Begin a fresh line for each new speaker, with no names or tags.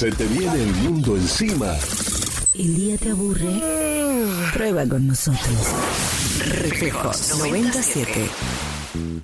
Se te viene el mundo encima.
¿El día te aburre? Prueba con nosotros. Reflejos 97.